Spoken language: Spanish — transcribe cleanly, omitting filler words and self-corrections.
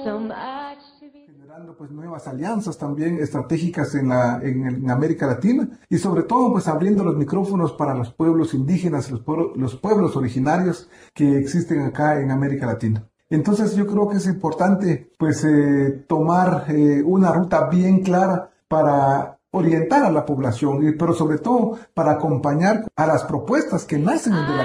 generando pues nuevas alianzas también estratégicas en América Latina y sobre todo pues abriendo los micrófonos para los pueblos indígenas, los pueblos originarios que existen acá en América Latina. Entonces yo creo que es importante pues tomar una ruta bien clara para orientar a la población, pero sobre todo para acompañar a las propuestas que nacen de la